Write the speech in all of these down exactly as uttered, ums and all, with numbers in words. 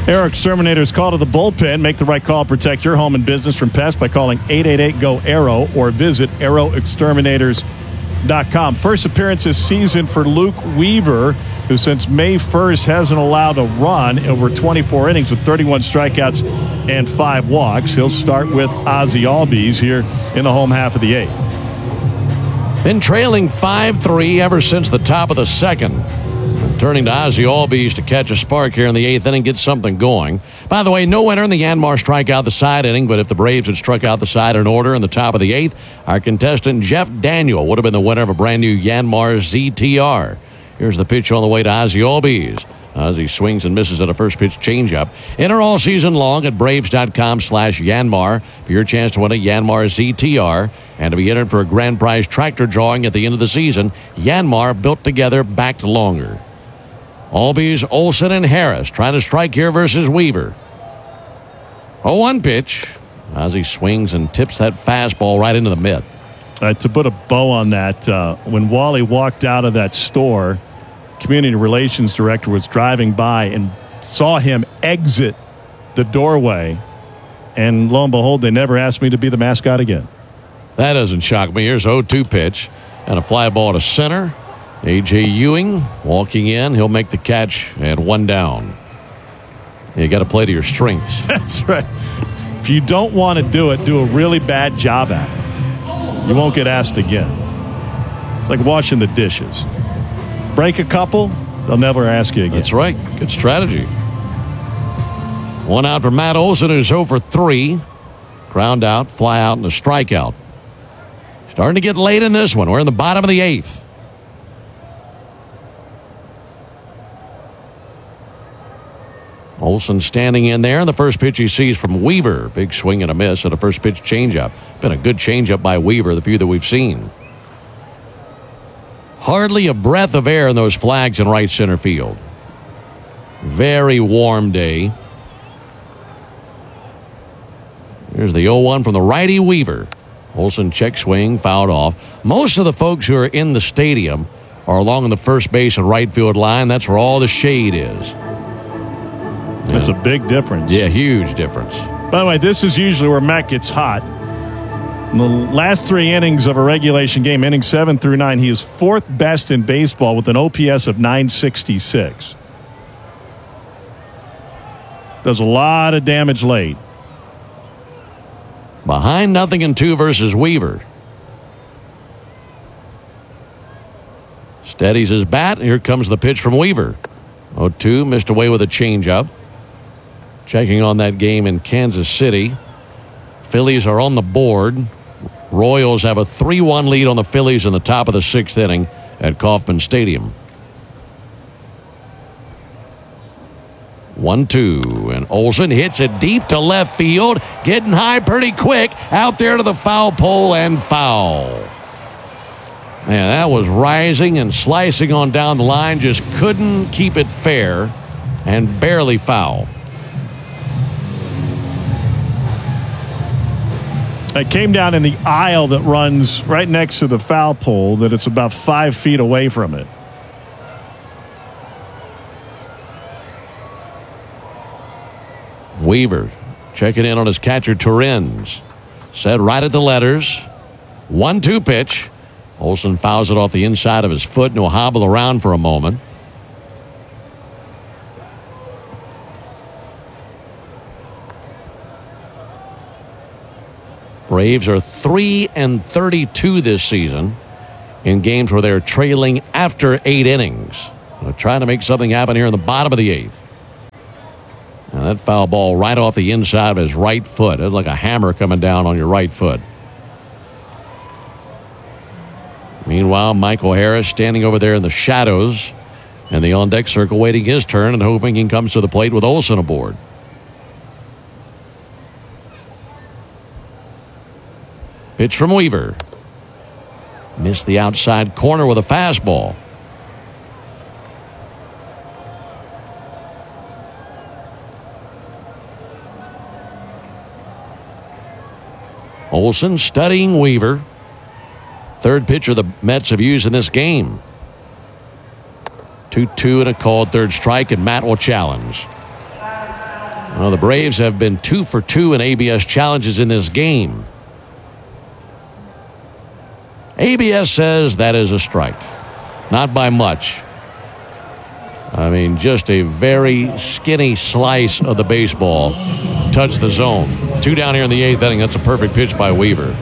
Aero Exterminators call to the bullpen. Make the right call. Protect your home and business from pests by calling eight eight eight, G O, A E R O or visit aero exterminators dot com. First appearance this season for Luke Weaver, who since May first hasn't allowed a run over twenty-four innings with thirty-one strikeouts and five walks. He'll start with Ozzie Albies here in the home half of the eighth. Been trailing five three ever since the top of the second. And turning to Ozzie Albies to catch a spark here in the eighth inning, get something going. By the way, no winner in the Yanmar strikeout the side inning, but if the Braves had struck out the side in order in the top of the eighth, our contestant Jeff Daniel would have been the winner of a brand new Yanmar Z T R. Here's the pitch on the way to Ozzie Albies. Ozzie swings and misses at a first pitch changeup. Enter all season long at braves.com slash Yanmar for your chance to win a Yanmar Z T R and to be entered for a grand prize tractor drawing at the end of the season. Yanmar, built together, backed longer. Albies, Olson, and Harris trying to strike here versus Weaver. oh one pitch. Ozzie swings and tips that fastball right into the mitt. Uh, to put a bow on that, uh, when Wally walked out of that store, community relations director was driving by and saw him exit the doorway, and lo and behold, they never asked me to be the mascot again. That doesn't shock me. Here's oh two pitch and a fly ball to center. A J. Ewing walking in. He'll make the catch at one down. You got to play to your strengths. That's right. If you don't want to do it, do a really bad job at it. You won't get asked again. It's like washing the dishes. Break a couple, they'll never ask you again. That's right. Good strategy. One out for Matt Olson, who's oh for three. Ground out, fly out, and a strikeout. Starting to get late in this one. We're in the bottom of the eighth. Olson standing in there, and the first pitch he sees from Weaver. Big swing and a miss at a first pitch changeup. Been a good changeup by Weaver, the few that we've seen. Hardly a breath of air in those flags in right center field. Very warm day. Here's the oh one from the righty Weaver. Olson check swing, fouled off. Most of the folks who are in the stadium are along the first base and right field line. That's where all the shade is. That's a big difference. Yeah, huge difference. By the way, this is usually where Matt gets hot. In the last three innings of a regulation game, innings seven through nine, he is fourth best in baseball with an O P S of nine sixty-six. Does a lot of damage late. Behind nothing in two versus Weaver. Steadies his bat. Here comes the pitch from Weaver. oh two, missed away with a changeup. Checking on that game in Kansas City. Phillies are on the board. Royals have a three one lead on the Phillies in the top of the sixth inning at Kauffman Stadium. one two, and Olson hits it deep to left field. Getting high pretty quick. Out there to the foul pole and foul. Man, that was rising and slicing on down the line. Just couldn't keep it fair and barely foul. It came down in the aisle that runs right next to the foul pole, that it's about five feet away from it. Weaver checking in on his catcher, Torrens. Set right at the letters. one two pitch. Olson fouls it off the inside of his foot and will hobble around for a moment. Braves are three and thirty-two this season in games where they're trailing after eight innings. They're trying to make something happen here in the bottom of the eighth. And that foul ball right off the inside of his right foot. It's like a hammer coming down on your right foot. Meanwhile, Michael Harris standing over there in the shadows and the on-deck circle waiting his turn and hoping he comes to the plate with Olson aboard. Pitch from Weaver. Missed the outside corner with a fastball. Olson studying Weaver. Third pitcher the Mets have used in this game. two two and a called third strike, and Matt will challenge. Well, the Braves have been two for two in A B S challenges in this game. A B S says that is a strike. Not by much. I mean, just a very skinny slice of the baseball touched the zone. Two down here in the eighth inning. That's a perfect pitch by Weaver.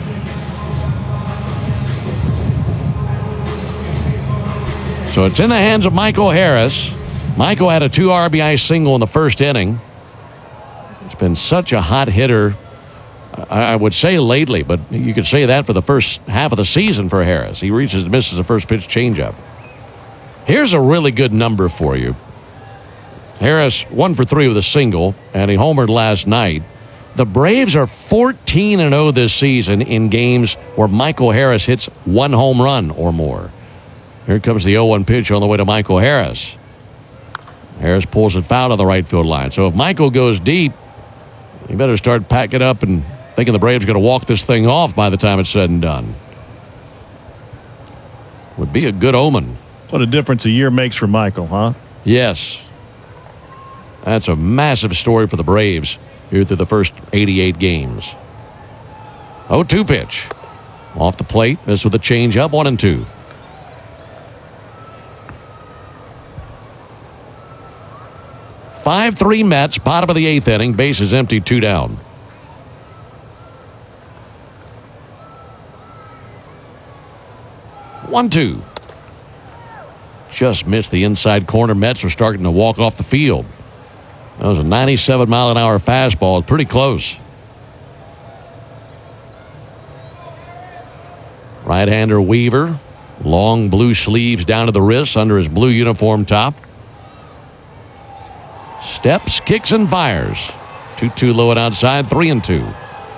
So it's in the hands of Michael Harris. Michael had a two R B I single in the first inning. It's been such a hot hitter, I would say lately, but you could say that for the first half of the season for Harris. He reaches and misses the first pitch changeup. Here's a really good number for you. Harris, one for three with a single, and he homered last night. The Braves are fourteen and oh this season in games where Michael Harris hits one home run or more. Here comes the oh one pitch on the way to Michael Harris. Harris pulls it foul on the right field line. So if Michael goes deep, you better start packing up and thinking the Braves are going to walk this thing off by the time it's said and done. Would be a good omen. What a difference a year makes for Michael, huh? Yes. That's a massive story for the Braves here through the first eighty-eight games. oh two pitch. Off the plate. This with a changeup. One and two. five three Mets, bottom of the eighth inning. Bases empty, two down. one two. Just missed the inside corner. Mets are starting to walk off the field. That was a ninety-seven mile an hour fastball. Pretty close. Right-hander Weaver. Long blue sleeves down to the wrists under his blue uniform top. Steps, kicks, and fires. two two low and outside, three and two.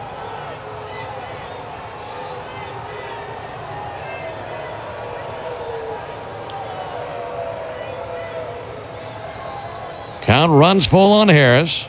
Count runs full on Harris.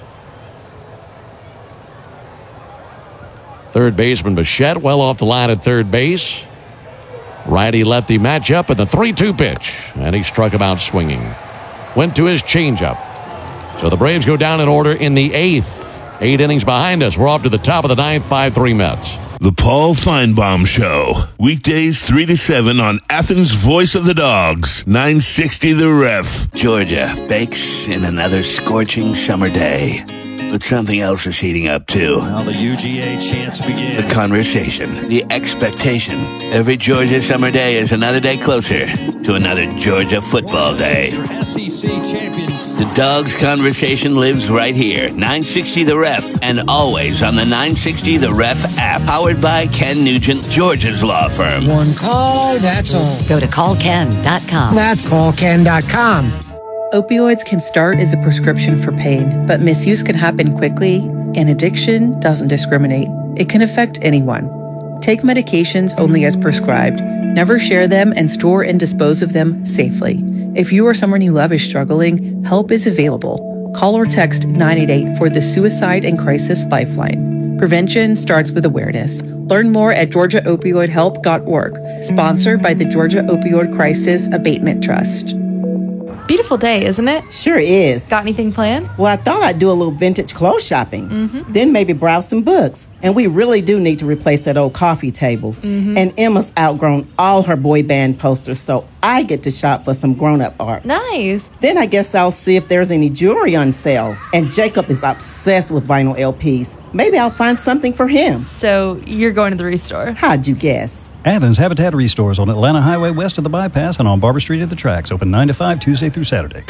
Third baseman Bichette well off the line at third base. Righty-lefty matchup and the three two pitch. And he struck him out swinging. Went to his changeup. So the Braves go down in order in the eighth. Eight innings behind us. We're off to the top of the ninth, five three Mets. The Paul Feinbaum Show. Weekdays three to seven on Athens' Voice of the Dogs. nine sixty The Ref. Georgia bakes in another scorching summer day. But something else is heating up, too. Now the U G A chants begin. The conversation, the expectation. Every Georgia summer day is another day closer to another Georgia football day. S E C champions. The Dogs conversation lives right here. nine sixty The Ref, and always on the nine sixty The Ref app. Powered by Ken Nugent, Georgia's law firm. One call, that's all. Go to call ken dot com. That's call ken dot com. Opioids can start as a prescription for pain, but misuse can happen quickly, and addiction doesn't discriminate. It can affect anyone. Take medications only as prescribed. Never share them and store and dispose of them safely. If you or someone you love is struggling, help is available. Call or text nine eight eight for the Suicide and Crisis Lifeline. Prevention starts with awareness. Learn more at georgia opioid help dot org. Sponsored by the Georgia Opioid Crisis Abatement Trust. Beautiful day, isn't it? Sure is. Got anything planned? Well, I thought I'd do a little vintage clothes shopping. Mm-hmm. Then maybe browse some books. And we really do need to replace that old coffee table. Mm-hmm. And Emma's outgrown all her boy band posters, so I get to shop for some grown-up art. Nice. Then I guess I'll see if there's any jewelry on sale. And Jacob is obsessed with vinyl L Ps. Maybe I'll find something for him. So you're going to the Restore. How'd you guess? Athens Habitat Restores on Atlanta Highway west of the bypass and on Barber Street at the tracks. Open nine to five Tuesday through Saturday.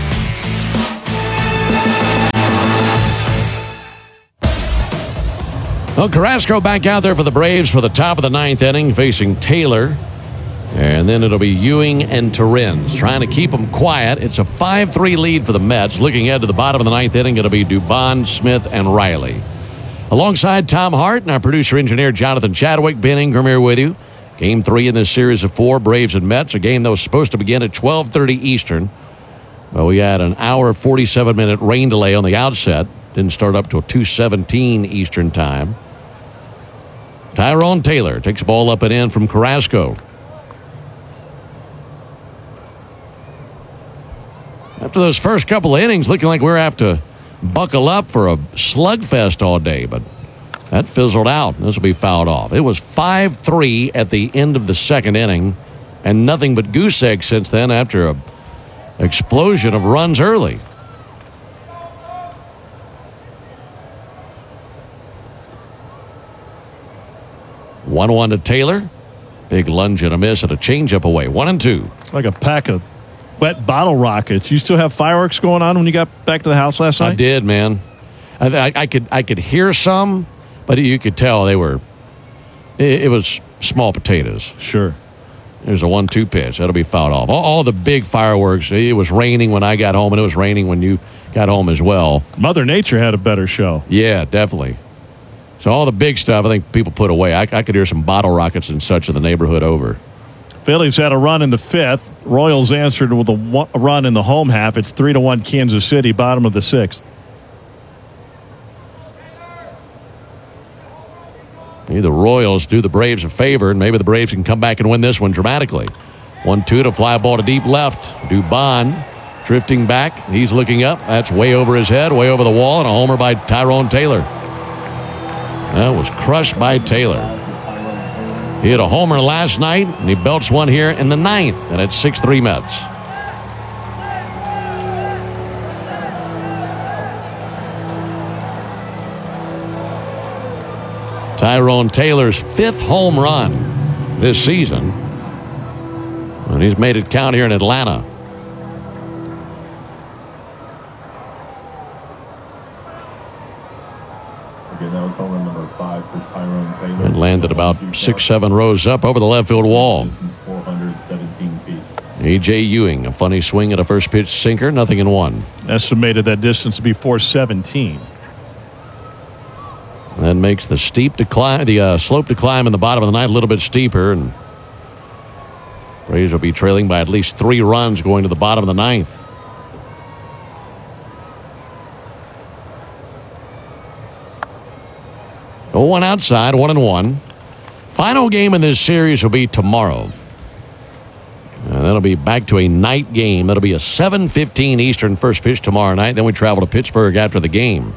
Well, Carrasco back out there for the Braves for the top of the ninth inning, facing Taylor. And then it'll be Ewing and Torrens trying to keep them quiet. It's a five three lead for the Mets. Looking ahead to the bottom of the ninth inning, it'll be Dubon, Smith, and Riley. Alongside Tom Hart and our producer-engineer Jonathan Chadwick, Ben Ingram here with you. Game three in this series of four, Braves and Mets, a game that was supposed to begin at twelve thirty Eastern. Well, we had an hour, forty-seven minute rain delay on the outset. Didn't start up till two seventeen Eastern time. Tyrone Taylor takes the ball up and in from Carrasco. After those first couple of innings, looking like we're have to buckle up for a slugfest all day, but that fizzled out. This will be fouled off. It was five three at the end of the second inning, and nothing but goose egg since then after a explosion of runs early. one one to Taylor. Big lunge and a miss and a changeup away. One and two. Like a pack of wet bottle rockets. You still have fireworks going on when you got back to the house last night? I did, man. I, I, I could I could hear some, but you could tell they were. It, it was small potatoes. Sure. There's a one two pitch. That'll be fouled off. All, all the big fireworks. It was raining when I got home, and it was raining when you got home as well. Mother Nature had a better show. Yeah, definitely. So all the big stuff, I think people put away. I, I could hear some bottle rockets and such in the neighborhood over. Phillies had a run in the fifth. Royals answered with a, one, a run in the home half. It's three to one Kansas City, bottom of the sixth. Maybe the Royals do the Braves a favor, and maybe the Braves can come back and win this one dramatically. one two to fly ball to deep left. Dubon drifting back. He's looking up. That's way over his head, way over the wall, and a homer by Tyrone Taylor. That was crushed by Taylor. He hit a homer last night, and he belts one here in the ninth, and it's six three Mets. Tyrone Taylor's fifth home run this season, and he's made it count here in Atlanta. And landed about six, seven rows up over the left field wall. A J Ewing, a funny swing at a first pitch sinker, nothing in one. Estimated that distance to be four seventeen. That makes the steep decline, the uh, slope to climb in the bottom of the ninth a little bit steeper, and Braves will be trailing by at least three runs going to the bottom of the ninth. oh one outside, one and one. Final game in this series will be tomorrow. And that'll be back to a night game. That'll be a seven fifteen Eastern first pitch tomorrow night. Then we travel to Pittsburgh after the game.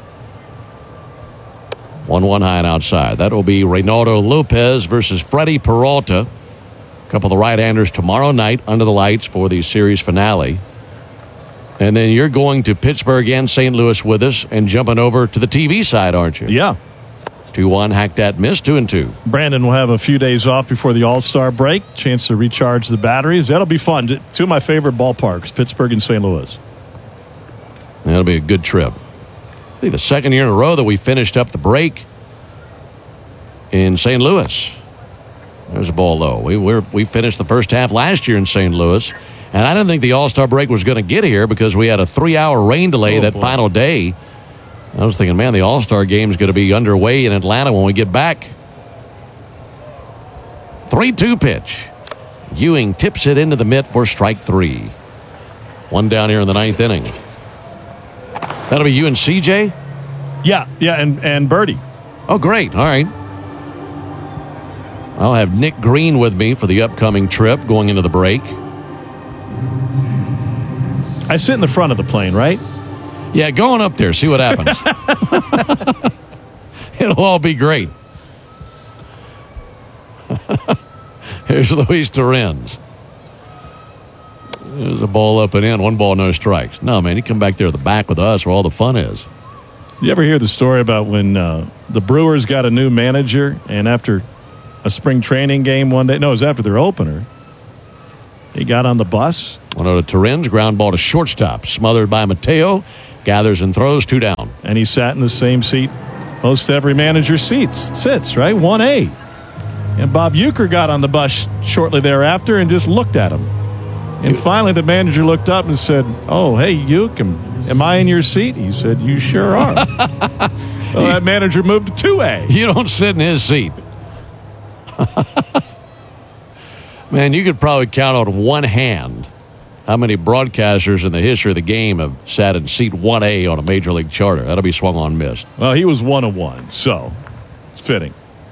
one one high and outside. That will be Reynaldo Lopez versus Freddie Peralta. A couple of the right-handers tomorrow night under the lights for the series finale. And then you're going to Pittsburgh and Saint Louis with us and jumping over to the T V side, aren't you? Yeah. two one, hacked at miss, two and two. Brandon will have a few days off before the All-Star break. Chance to recharge the batteries. That'll be fun. Two of my favorite ballparks, Pittsburgh and Saint Louis. That'll be a good trip. I think the second year in a row that we finished up the break in Saint Louis. There's a ball low. We we're, we finished the first half last year in Saint Louis, and I didn't think the All-Star break was going to get here because we had a three-hour rain delay oh, that boy. final day. I was thinking, man, the All-Star game is going to be underway in Atlanta when we get back. three two pitch. Ewing tips it into the mitt for strike three. One down here in the ninth inning. That'll be you and C J? Yeah, yeah, and, and Birdie. Oh, great. All right. I'll have Nick Green with me for the upcoming trip going into the break. I sit in the front of the plane, right? Yeah, going up there, see what happens. It'll all be great. Here's Luis Torrens. There's a ball up and in, one ball, no strikes. No, man, you come back there at the back with us where all the fun is. You ever hear the story about when uh, the Brewers got a new manager, and after a spring training game one day, no, it was after their opener, he got on the bus. One out of Torrens, ground ball to shortstop, smothered by Mateo, gathers and throws, two down. And he sat in the same seat most every manager seats sits, right? one A. And Bob Uecker got on the bus shortly thereafter and just looked at him. And finally the manager looked up and said, "Oh, hey, Ueck, am, am I in your seat?" He said, "You sure are." So that manager moved to two A. You don't sit in his seat. Man, you could probably count on one hand how many broadcasters in the history of the game have sat in seat one A on a Major League charter. That'll be swung on missed. Well, he was one of one, so it's fitting.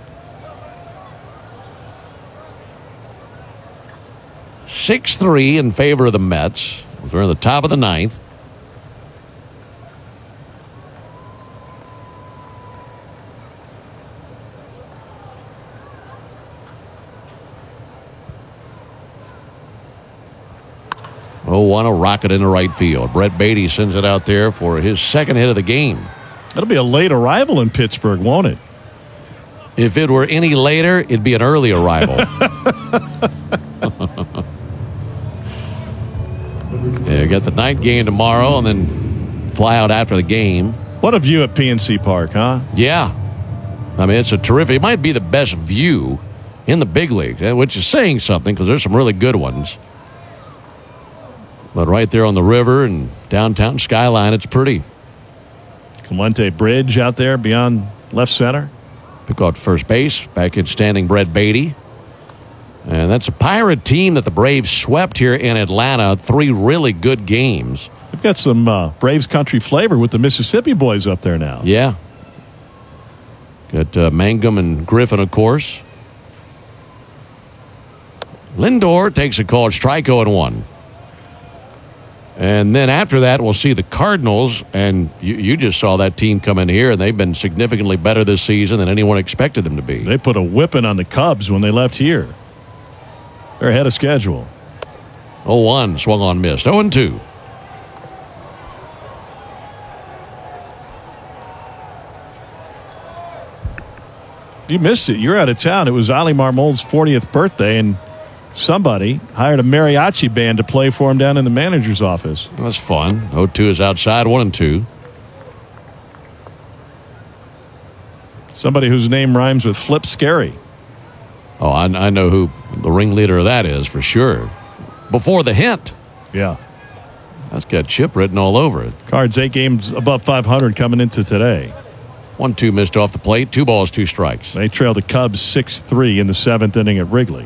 six three in favor of the Mets. We're in the top of the ninth. oh one, a rocket into right field. Brett Beatty sends it out there for his second hit of the game. That'll be a late arrival in Pittsburgh, won't it? If it were any later, it'd be an early arrival. Yeah, got the night game tomorrow and then fly out after the game. What a view at P N C Park, huh? Yeah. I mean, it's a terrific, it might be the best view in the big leagues, which is saying something because there's some really good ones. But right there on the river and downtown skyline, it's pretty. Clemente Bridge out there beyond left center. Pick out first base, back in standing Brett Beatty. And that's a Pirate team that the Braves swept here in Atlanta. Three really good games. They've got some uh, Braves country flavor with the Mississippi boys up there now. Yeah. Got uh, Mangum and Griffin, of course. Lindor takes a called strike oh and one. And then after that, we'll see the Cardinals. And you, you just saw that team come in here, and they've been significantly better this season than anyone expected them to be. They put a whipping on the Cubs when they left here. They're ahead of schedule. oh one, swung on, missed. oh and two. You missed it. You're out of town. It was Ali Marmol's fortieth birthday, and somebody hired a mariachi band to play for him down in the manager's office. That's fun. oh two is outside, one and two. Somebody whose name rhymes with Flip Scary. Oh, I, I know who the ringleader of that is for sure. Before the hint. Yeah. That's got Chip written all over it. Cards eight games above five hundred coming into today. one two missed off the plate. Two balls, two strikes. They trail the Cubs six three in the seventh inning at Wrigley.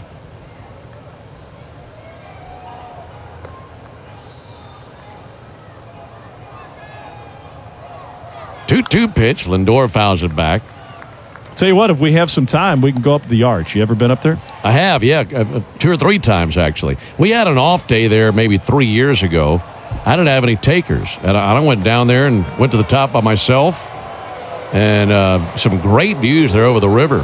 two two pitch. Lindor fouls it back. Tell you what, if we have some time, we can go up the arch. You ever been up there? I have, yeah, uh, two or three times actually. We had an off day there maybe three years ago. I didn't have any takers, and I went down there and went to the top by myself, and uh, some great views there over the river.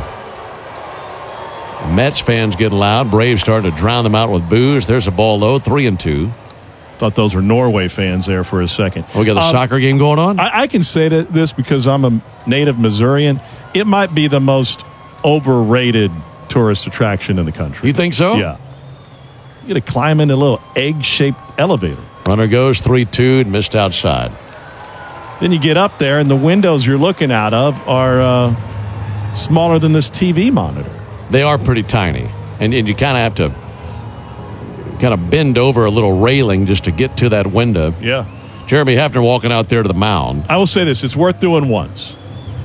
Mets fans getting loud. Braves starting to drown them out with boos. There's a ball low, three and two. Thought those were Norway fans there for a second. We got the um, soccer game going on? I, I can say that this because I'm a native Missourian. It might be the most overrated tourist attraction in the country. You think so? Yeah. You got to climb in a little egg-shaped elevator. Runner goes three two and missed outside. Then you get up there, and the windows you're looking out of are uh, smaller than this T V monitor. They are pretty tiny, and, and you kind of have to kind of bend over a little railing just to get to that window. Yeah. Jeremy Hefner walking out there to the mound. I will say this. It's worth doing once.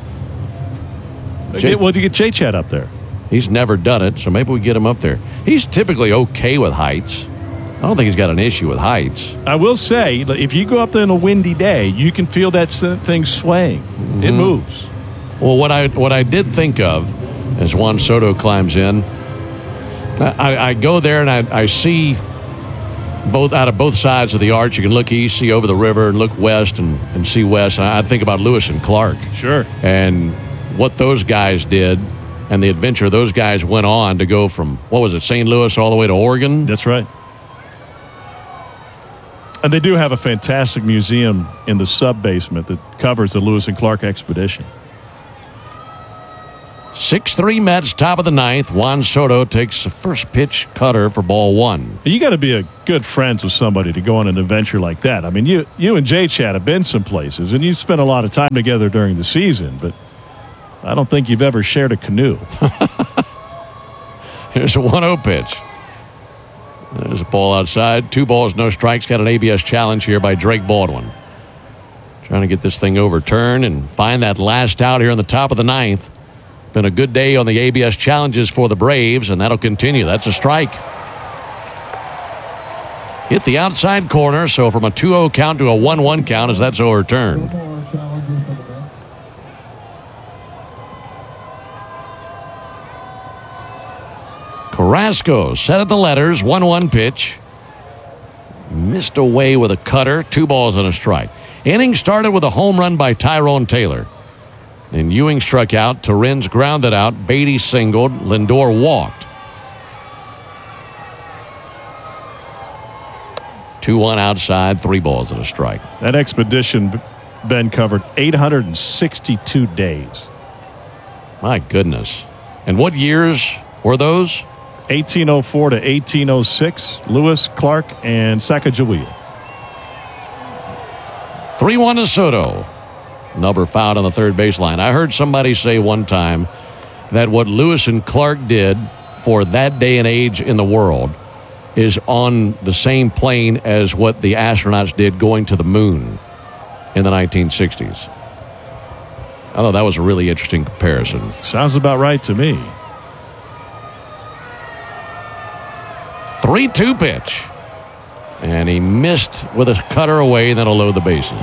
Jay, well, you get J-Chat up there. He's never done it, so maybe we get him up there. He's typically okay with heights. I don't think he's got an issue with heights. I will say, if you go up there on a windy day, you can feel that thing swaying. Mm-hmm. It moves. Well, what I what I did think of as Juan Soto climbs in, I, I go there and I, I see both out of both sides of the arch. You can look east, see over the river, and look west and, and see west. And I think about Lewis and Clark. Sure. And what those guys did and the adventure those guys went on to go from, what was it, Saint Louis all the way to Oregon? That's right. And they do have a fantastic museum in the sub-basement that covers the Lewis and Clark expedition. six three Mets, top of the ninth. Juan Soto takes the first pitch cutter for ball one. You got to be a good friends with somebody to go on an adventure like that. I mean, you you and J-Chat have been some places, and you spent a lot of time together during the season, but I don't think you've ever shared a canoe. Here's a one oh pitch. There's a ball outside. Two balls, no strikes. Got an A B S challenge here by Drake Baldwin. Trying to get this thing overturned and find that last out here on the top of the ninth. Been a good day on the A B S challenges for the Braves, and that'll continue. That's a strike. Hit the outside corner, so from a two oh count to a one one count as that's overturned. Carrasco set at the letters, one one pitch. Missed away with a cutter, two balls and a strike. Inning started with a home run by Tyrone Taylor. And Ewing struck out, Torrens grounded out, Beatty singled, Lindor walked. two one outside, three balls and a strike. That expedition, Ben, covered eight hundred sixty-two days. My goodness. And what years were those? eighteen oh four to eighteen oh six, Lewis, Clark, and Sacagawea. three one to Soto. Number fouled on the third baseline. I heard somebody say one time that what Lewis and Clark did for that day and age in the world is on the same plane as what the astronauts did going to the moon in the nineteen sixties. I thought that was a really interesting comparison. Sounds about right to me. three two pitch. And he missed with a cutter away, then a load the bases.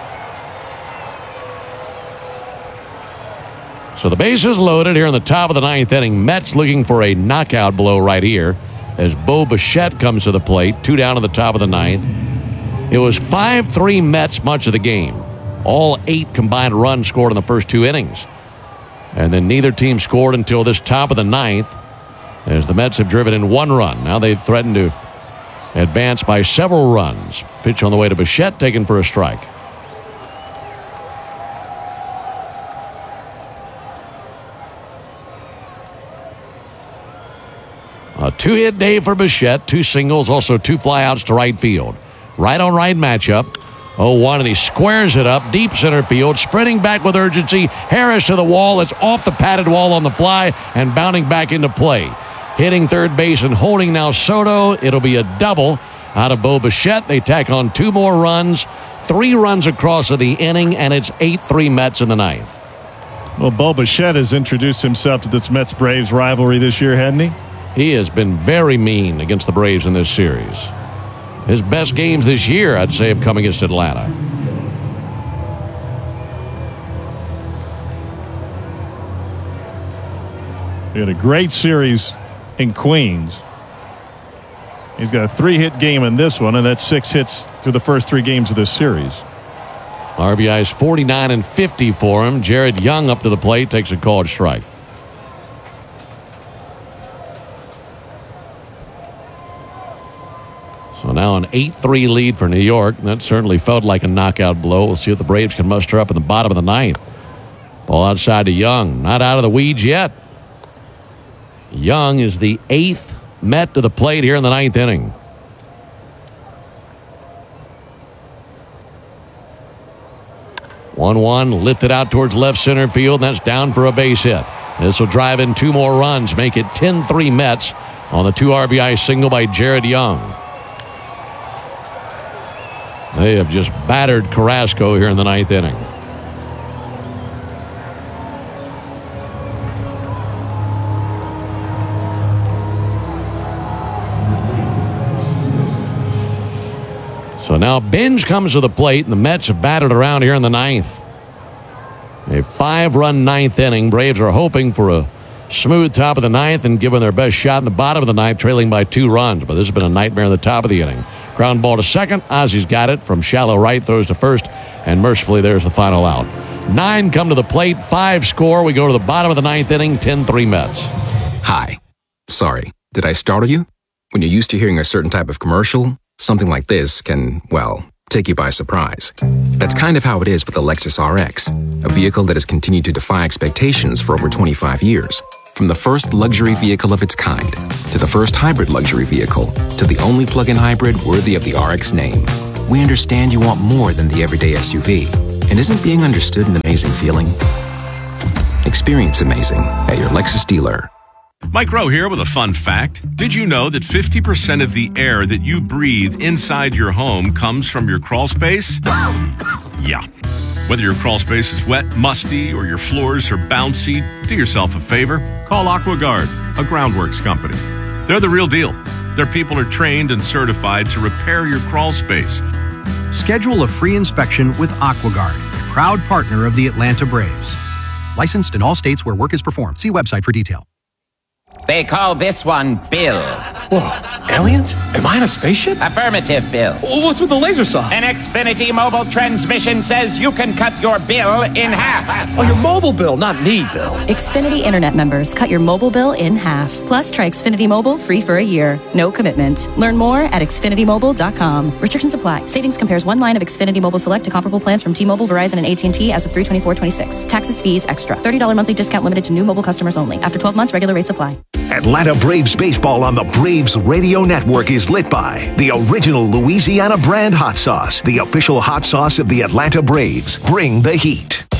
So the bases loaded here in the top of the ninth inning. Mets looking for a knockout blow right here as Bo Bichette comes to the plate. Two down to the top of the ninth. It was five three Mets much of the game. All eight combined runs scored in the first two innings. And then neither team scored until this top of the ninth as the Mets have driven in one run. Now they threaten to advance by several runs. Pitch on the way to Bichette, taken for a strike. A two-hit day for Bichette, two singles, also two flyouts to right field. Right-on-right matchup. oh one, and he squares it up, deep center field, sprinting back with urgency. Harris to the wall. It's off the padded wall on the fly and bounding back into play. Hitting third base and holding now Soto. It'll be a double out of Bo Bichette. They tack on two more runs, three runs across of the inning, and it's eight three Mets in the ninth. Well, Bo Bichette has introduced himself to this Mets-Braves rivalry this year, hadn't he? He has been very mean against the Braves in this series. His best games this year, I'd say, have come against Atlanta. He had a great series in Queens. He's got a three-hit game in this one, and that's six hits through the first three games of this series. R B Is forty-nine and fifty for him. Jared Young up to the plate, takes a called strike. So now an eight three lead for New York. That certainly felt like a knockout blow. We'll see what the Braves can muster up in the bottom of the ninth. Ball outside to Young. Not out of the weeds yet. Young is the eighth Met to the plate here in the ninth inning. one one lifted out towards left center field. And that's down for a base hit. This will drive in two more runs, make it ten three Mets on the two R B I single by Jared Young. They have just battered Carrasco here in the ninth inning. So now Binge comes to the plate, and the Mets have batted around here in the ninth. A five-run ninth inning. Braves are hoping for a smooth top of the ninth and giving their best shot in the bottom of the ninth, trailing by two runs. But this has been a nightmare in the top of the inning. Ground ball to second. Ozzy's got it from shallow right, throws to first, and mercifully there's the final out. Nine come to the plate, five score. We go to the bottom of the ninth inning, ten three Mets. Hi. Sorry, did I startle you? When you're used to hearing a certain type of commercial, something like this can, well, take you by surprise. That's kind of how it is with the Lexus R X, a vehicle that has continued to defy expectations for over twenty-five years. From the first luxury vehicle of its kind, to the first hybrid luxury vehicle, to the only plug-in hybrid worthy of the R X name. We understand you want more than the everyday S U V. And isn't being understood an amazing feeling? Experience amazing at your Lexus dealer. Mike Rowe here with a fun fact. Did you know that fifty percent of the air that you breathe inside your home comes from your crawl space? Yeah. Whether your crawl space is wet, musty, or your floors are bouncy, do yourself a favor. Call AquaGuard, a groundworks company. They're the real deal. Their people are trained and certified to repair your crawl space. Schedule a free inspection with AquaGuard, proud partner of the Atlanta Braves. Licensed in all states where work is performed. See website for detail. They call this one Bill. Whoa. Aliens? Am I in a spaceship? Affirmative, Bill. What's with the laser saw? An Xfinity mobile transmission says you can cut your bill in half. Oh, your mobile bill, not me, Bill. Xfinity Internet members, cut your mobile bill in half. Plus, try Xfinity Mobile free for a year. No commitment. Learn more at Xfinity Mobile dot com. Restrictions apply. Savings compares one line of Xfinity Mobile Select to comparable plans from T-Mobile, Verizon, and A T and T as of three twenty-four twenty-six. Taxes, fees, extra. thirty dollars monthly discount limited to new mobile customers only. After twelve months, regular rates apply. Atlanta Braves baseball on the Braves Radio Network is lit by the original Louisiana brand hot sauce, the official hot sauce of the Atlanta Braves. Bring the heat.